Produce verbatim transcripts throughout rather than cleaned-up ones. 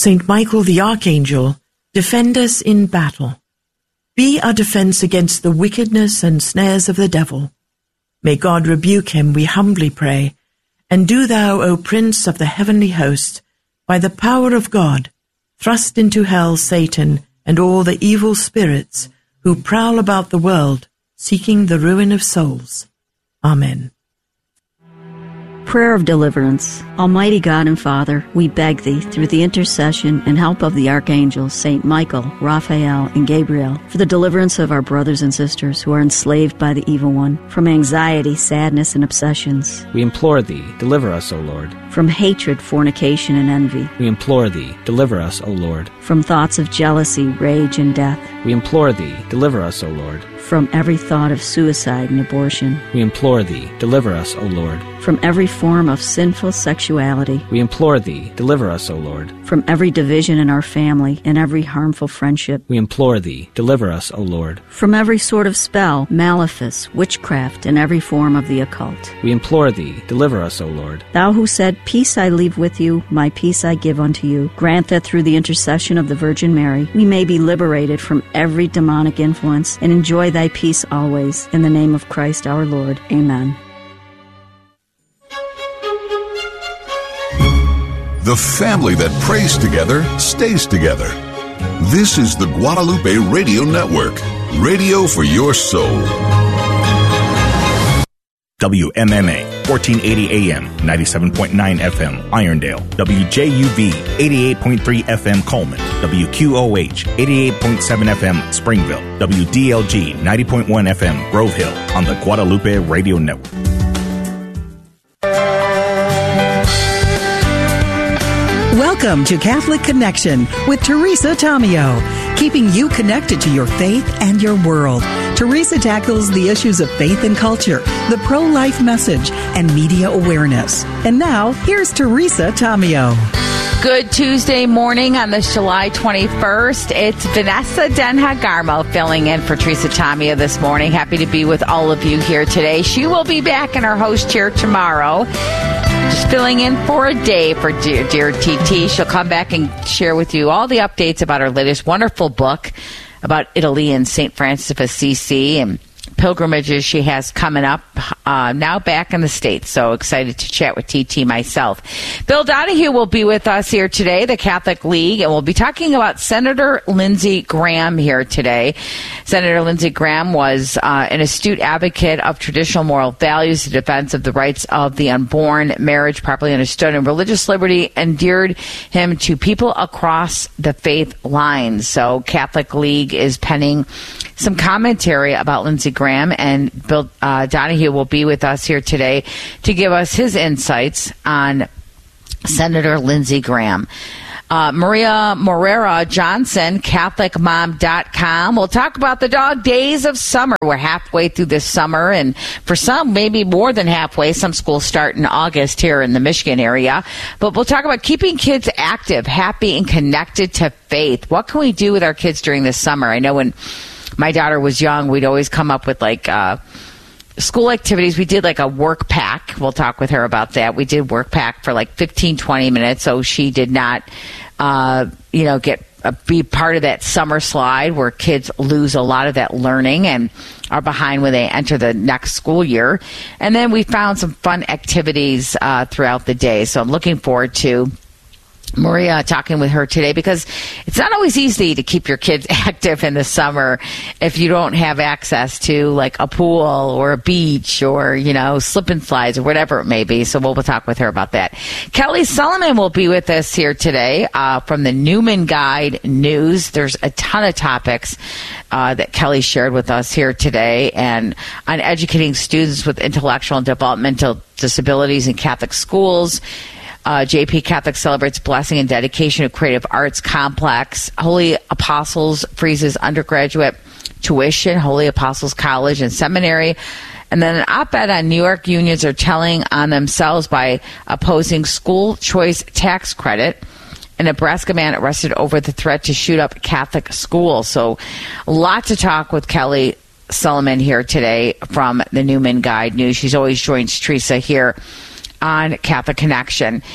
Saint Michael the Archangel, defend us in battle. Be our defense against the wickedness and snares of the devil. May God rebuke him, we humbly pray. And do thou, O Prince of the heavenly host, by the power of God, thrust into hell Satan and all the evil spirits who prowl about the world, seeking the ruin of souls. Amen. Prayer of Deliverance. Almighty God and Father, we beg Thee, through the intercession and help of the archangels, Saint Michael, Raphael, and Gabriel, for the deliverance of our brothers and sisters who are enslaved by the evil one, from anxiety, sadness, and obsessions. We implore Thee, deliver us, O Lord. From hatred, fornication, and envy. We implore Thee, deliver us, O Lord. From thoughts of jealousy, rage, and death. We implore Thee, deliver us, O Lord. From every thought of suicide and abortion. We implore Thee, deliver us, O Lord. From every form of sinful sexuality. We implore Thee, deliver us, O Lord. From every division in our family and every harmful friendship. We implore Thee, deliver us, O Lord. From every sort of spell, malefice, witchcraft, and every form of the occult. We implore Thee, deliver us, O Lord. Thou who said, Peace I leave with you, my peace I give unto you, grant that through the intercession of the Virgin Mary, we may be liberated from every demonic influence and enjoy Thy peace always. In the name of Christ our Lord. Amen. The family that prays together stays together. This is the Guadalupe Radio Network, radio for your soul. W M M A, fourteen eighty A M, ninety-seven point nine F M, Irondale. W J U V, eighty-eight point three F M, Coleman. W Q O H, eighty-eight point seven F M, Springville. W D L G, ninety point one F M, Grove Hill, on the Guadalupe Radio Network. Welcome to Catholic Connection with Teresa Tomeo, keeping you connected to your faith and your world. Teresa tackles the issues of faith and culture, the pro-life message, and media awareness. And now, here's Teresa Tomeo. Good Tuesday morning on this July twenty-first. It's Vanessa Denha-Garmo filling in for Teresa Tomeo this morning. Happy to be with all of you here today. She will be back in her host chair tomorrow. Just filling in for a day for dear, dear T T. She'll come back and share with you all the updates about her latest wonderful book about Italy and Saint Francis of Assisi and pilgrimages she has coming up, uh, now back in the States. So excited to chat with T T myself. Bill Donahue will be with us here today, the Catholic League, and we'll be talking about Senator Lindsey Graham here today. Senator Lindsey Graham was uh, an astute advocate of traditional moral values, the defense of the rights of the unborn, marriage properly understood, and religious liberty endeared him to people across the faith lines. So Catholic League is penning some commentary about Lindsey Graham, and Bill uh, Donahue will be with us here today to give us his insights on Senator Lindsey Graham. Uh, Maria Morera Johnson, Catholic Mom dot com. We'll talk about the dog days of summer. We're halfway through this summer, and for some, maybe more than halfway. Some schools start in August here in the Michigan area. But we'll talk about keeping kids active, happy, and connected to faith. What can we do with our kids during this summer? I know when my daughter was young, we'd always come up with like uh, school activities. We did like a work pack. We'll talk with her about that. We did work pack for like fifteen, twenty minutes, so she did not, uh, you know, get uh, be part of that summer slide where kids lose a lot of that learning and are behind when they enter the next school year. And then we found some fun activities uh, throughout the day. So I'm looking forward to Maria talking with her today, because it's not always easy to keep your kids active in the summer if you don't have access to like a pool or a beach or, you know, slip and slides or whatever it may be. So we'll, we'll talk with her about that. Kelly Solomon will be with us here today uh, from the Newman Guide News. There's a ton of topics uh, that Kelly shared with us here today, and on educating students with intellectual and developmental disabilities in Catholic schools. Uh, J P Catholic celebrates blessing and dedication of Creative Arts Complex. Holy Apostles freezes undergraduate tuition, Holy Apostles College and Seminary. And then an op-ed on New York unions are telling on themselves by opposing school choice tax credit. A Nebraska man arrested over the threat to shoot up Catholic schools. So a lot to talk with Kelly Solomon here today from the Newman Guide News. She's always joins Teresa here on Catholic Connection.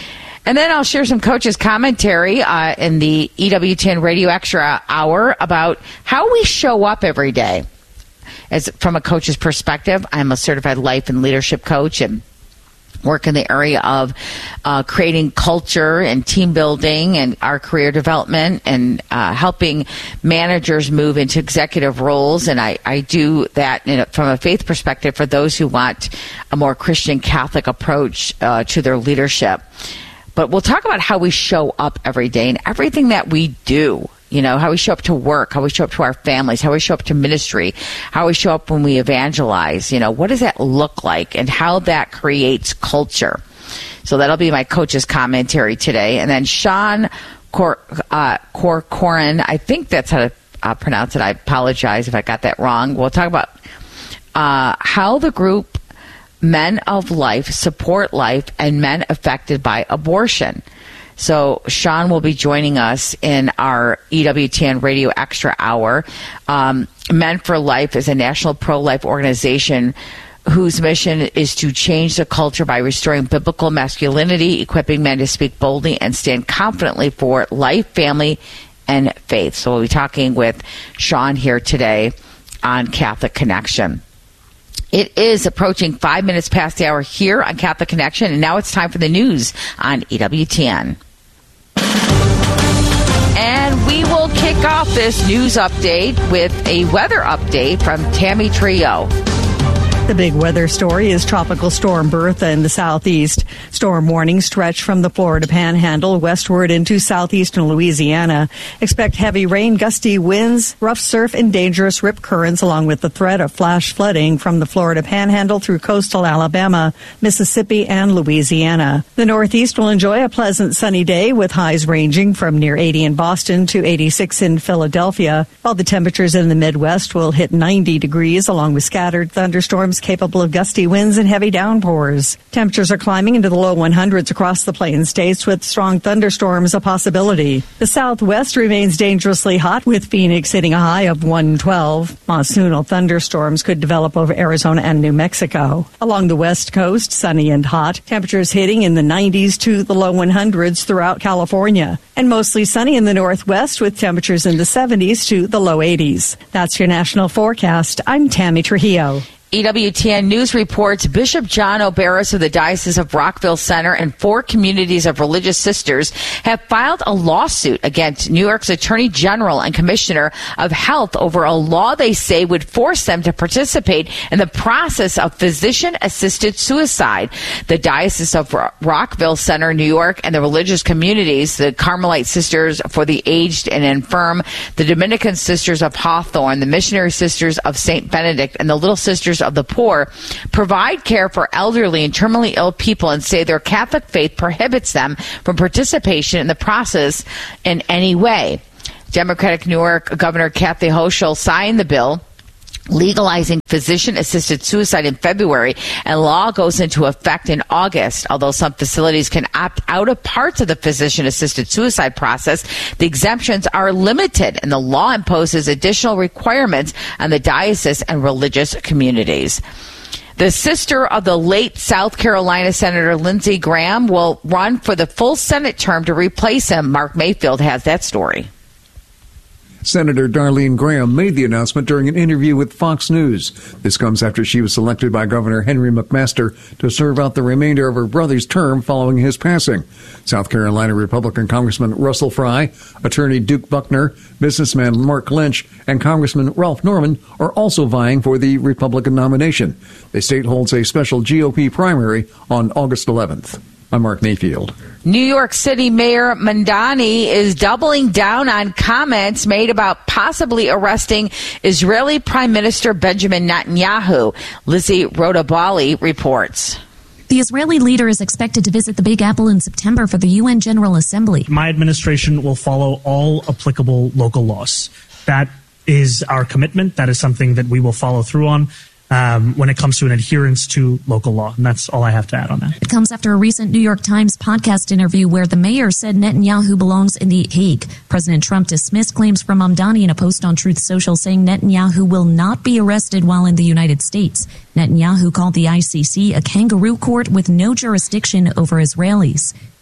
And then I'll share some coaches' commentary uh, in the E W ten Radio Extra Hour about how we show up every day. As from a coach's perspective, I'm a certified life and leadership coach and work in the area of uh, creating culture and team building and our career development and uh, helping managers move into executive roles. And I, I do that in a, from a faith perspective for those who want a more Christian Catholic approach uh, to their leadership. But we'll talk about how we show up every day and everything that we do. You know, how we show up to work, how we show up to our families, how we show up to ministry, how we show up when we evangelize. You know, what does that look like and how that creates culture? So that'll be my coach's commentary today. And then Sean Cor- uh, Corcoran, I think that's how to uh, pronounce it. I apologize if I got that wrong. We'll talk about uh, how the group Men of Life support life and men affected by abortion. So Sean will be joining us in our E W ten Radio Extra Hour. Um, Men for Life is a national pro-life organization whose mission is to change the culture by restoring biblical masculinity, equipping men to speak boldly and stand confidently for life, family, and faith. So we'll be talking with Sean here today on Catholic Connection. It is approaching five minutes past the hour here on Catholic Connection, and now it's time for the news on E W ten. And we will kick off this news update with a weather update from Tammy Trio. The big weather story is Tropical Storm Bertha in the southeast. Storm warnings stretch from the Florida Panhandle westward into southeastern Louisiana. Expect heavy rain, gusty winds, rough surf, and dangerous rip currents, along with the threat of flash flooding from the Florida Panhandle through coastal Alabama, Mississippi, and Louisiana. The Northeast will enjoy a pleasant sunny day with highs ranging from near eighty in Boston to eighty-six in Philadelphia, while the temperatures in the Midwest will hit ninety degrees, along with scattered thunderstorms capable of gusty winds and heavy downpours. Temperatures are climbing into the low one hundreds across the Plains states, with strong thunderstorms a possibility. The Southwest remains dangerously hot, with Phoenix hitting a high of one twelve. Monsoonal thunderstorms could develop over Arizona and New Mexico. Along the West Coast, sunny and hot. Temperatures hitting in the nineties to the low one hundreds throughout California. And mostly sunny in the Northwest, with temperatures in the seventies to the low eighties. That's your national forecast. I'm Tammy Trujillo. E W T N News reports Bishop John Oberis of the Diocese of Rockville Center and four communities of religious sisters have filed a lawsuit against New York's Attorney General and Commissioner of Health over a law they say would force them to participate in the process of physician-assisted suicide. The Diocese of Rockville Center, New York, and the religious communities, the Carmelite Sisters for the Aged and Infirm, the Dominican Sisters of Hawthorne, the Missionary Sisters of Saint Benedict, and the Little Sisters of the Poor, provide care for elderly and terminally ill people and say their Catholic faith prohibits them from participation in the process in any way. Democratic New York Governor Kathy Hochul signed the bill legalizing physician-assisted suicide in February, and law goes into effect in August. Although some facilities can opt out of parts of the physician-assisted suicide process, the exemptions are limited, and the law imposes additional requirements on the diocese and religious communities. The sister of the late South Carolina Senator Lindsey Graham will run for the full Senate term to replace him. Mark Mayfield has that story. Senator Darlene Graham made the announcement during an interview with Fox News. This comes after she was selected by Governor Henry McMaster to serve out the remainder of her brother's term following his passing. South Carolina Republican Congressman Russell Fry, Attorney Duke Buckner, businessman Mark Lynch, and Congressman Ralph Norman are also vying for the Republican nomination. The state holds a special G O P primary on August eleventh. I'm Mark Mayfield. New York City Mayor Mamdani is doubling down on comments made about possibly arresting Israeli Prime Minister Benjamin Netanyahu. Lizzie Rodabali reports. The Israeli leader is expected to visit the Big Apple in September for the U N General Assembly. My administration will follow all applicable local laws. That is our commitment. That is something that we will follow through on. Um, when it comes to an adherence to local law. And that's all I have to add on that. It comes after a recent New York Times podcast interview where the mayor said Netanyahu belongs in the Hague. President Trump dismissed claims from Mamdani in a post on Truth Social saying Netanyahu will not be arrested while in the United States. Netanyahu called the I C C a kangaroo court with no jurisdiction over Israelis.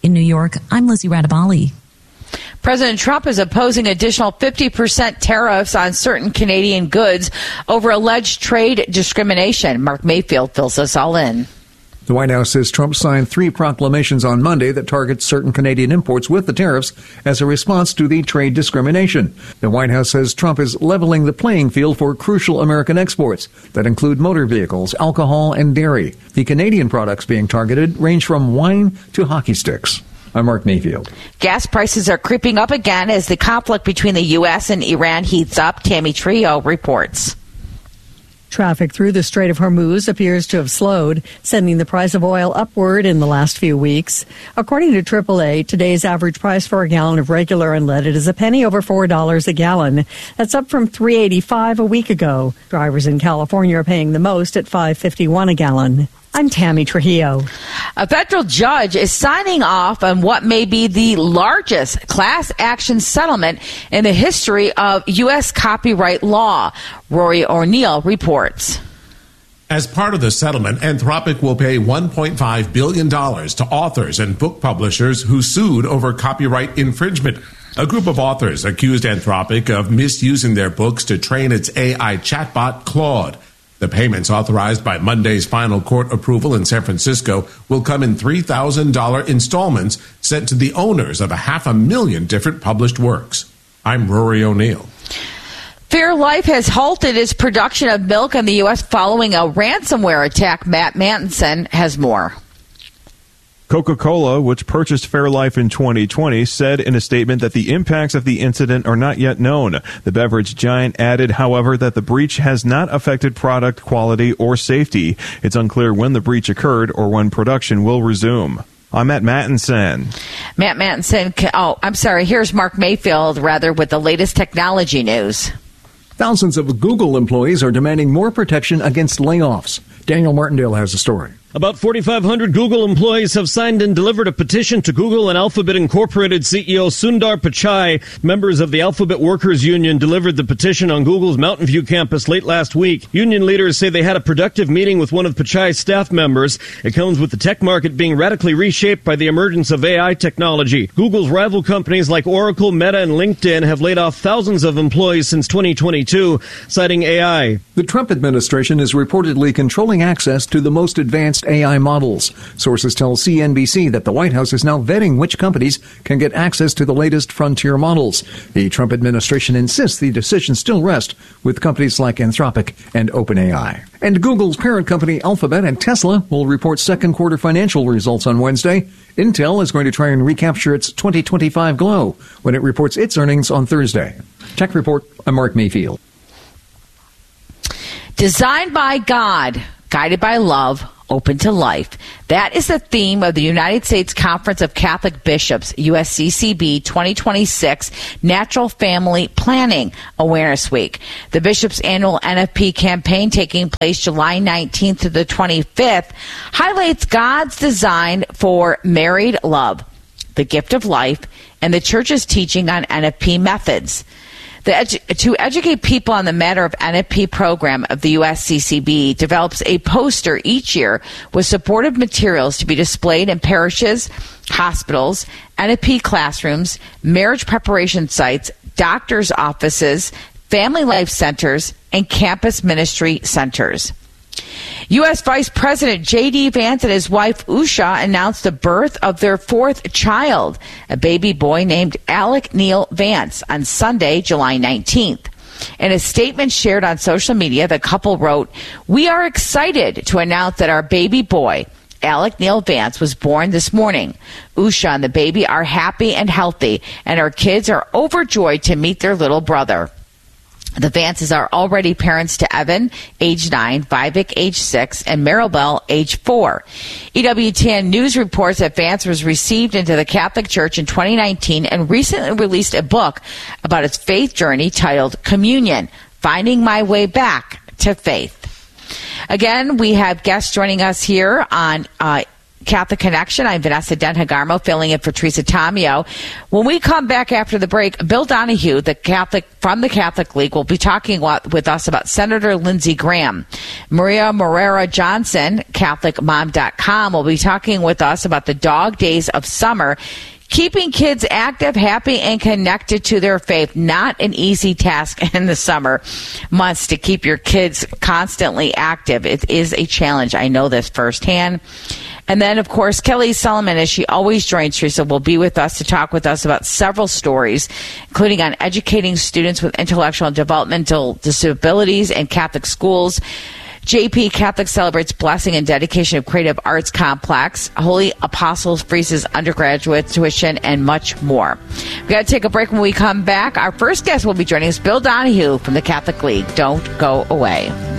In New York, I'm Lizzie Radabali. President Trump is opposing additional fifty percent tariffs on certain Canadian goods over alleged trade discrimination. Mark Mayfield fills us all in. The White House says Trump signed three proclamations on Monday that target certain Canadian imports with the tariffs as a response to the trade discrimination. The White House says Trump is leveling the playing field for crucial American exports that include motor vehicles, alcohol, and dairy. The Canadian products being targeted range from wine to hockey sticks. I'm Mark Mayfield. Gas prices are creeping up again as the conflict between the U S and Iran heats up. Tammy Trio reports. Traffic through the Strait of Hormuz appears to have slowed, sending the price of oil upward in the last few weeks. According to triple A, today's average price for a gallon of regular unleaded is a penny over four dollars a gallon. That's up from three dollars and eighty-five cents a week ago. Drivers in California are paying the most at five dollars and fifty-one cents a gallon. I'm Tammy Trujillo. A federal judge is signing off on what may be the largest class action settlement in the history of U S copyright law. Rory O'Neill reports. As part of the settlement, Anthropic will pay one point five billion dollars to authors and book publishers who sued over copyright infringement. A group of authors accused Anthropic of misusing their books to train its A I chatbot, Claude. The payments authorized by Monday's final court approval in San Francisco will come in three thousand dollars installments sent to the owners of a half a million different published works. I'm Rory O'Neill. Fairlife has halted its production of milk in the U S following a ransomware attack. Matt Manson has more. Coca-Cola, which purchased Fairlife in twenty twenty, said in a statement that the impacts of the incident are not yet known. The beverage giant added, however, that the breach has not affected product quality or safety. It's unclear when the breach occurred or when production will resume. I'm Matt Mattinson. Matt Mattinson. Oh, I'm sorry. Here's Mark Mayfield, rather, with the latest technology news. Thousands of Google employees are demanding more protection against layoffs. Daniel Martindale has a story. About forty-five hundred Google employees have signed and delivered a petition to Google and Alphabet Incorporated C E O Sundar Pichai. Members of the Alphabet Workers Union delivered the petition on Google's Mountain View campus late last week. Union leaders say they had a productive meeting with one of Pichai's staff members. It comes with the tech market being radically reshaped by the emergence of A I technology. Google's rival companies like Oracle, Meta, and LinkedIn have laid off thousands of employees since twenty twenty-two, citing A I. The Trump administration is reportedly controlling access to the most advanced A I models. Sources tell C N B C that the White House is now vetting which companies can get access to the latest frontier models. The Trump administration insists the decision still rests with companies like Anthropic and OpenAI. And Google's parent company Alphabet and Tesla will report second quarter financial results on Wednesday. Intel is going to try and recapture its twenty twenty-five glow when it reports its earnings on Thursday. Tech Report, I'm Mark Mayfield. Designed by God, guided by love, open to life. That is the theme of the United States Conference of Catholic Bishops, U S C C B twenty twenty-six Natural Family Planning Awareness Week. The Bishops' annual N F P campaign, taking place July nineteenth to the twenty-fifth, highlights God's design for married love, the gift of life, and the Church's teaching on N F P methods. The edu- to educate people on the matter of N F P program of the U S C C B develops a poster each year with supportive materials to be displayed in parishes, hospitals, N F P classrooms, marriage preparation sites, doctors' offices, family life centers, and campus ministry centers. U S. Vice President J D. Vance and his wife Usha announced the birth of their fourth child, a baby boy named Alec Neil Vance, on Sunday, July nineteenth. In a statement shared on social media, the couple wrote, "We are excited to announce that our baby boy, Alec Neil Vance, was born this morning. Usha and the baby are happy and healthy, and our kids are overjoyed to meet their little brother." The Vances are already parents to Evan, age nine, Vivek, age six, and Maribel, age four. E W T N News reports that Vance was received into the Catholic Church in twenty nineteen and recently released a book about his faith journey titled Communion, Finding My Way Back to Faith. Again, we have guests joining us here on uh, Catholic Connection. I'm Vanessa Denhagarmo, filling in for Teresa Tomeo. When we come back after the break, Bill Donahue, the Catholic from the Catholic League, will be talking with us about Senator Lindsey Graham. Maria Morera Johnson, Catholic Mom dot com, will be talking with us about the dog days of summer. Keeping kids active, happy, and connected to their faith, not an easy task in the summer months to keep your kids constantly active. It is a challenge. I know this firsthand. And then, of course, Kelly Solomon, as she always joins Teresa, will be with us to talk with us about several stories, including on educating students with intellectual and developmental disabilities in Catholic schools. J P Catholic celebrates blessing and dedication of Creative Arts Complex. Holy Apostles freezes undergraduate tuition, and much more. We've got to take a break. When we come back, our first guest will be joining us, Bill Donahue from the Catholic League. Don't go away.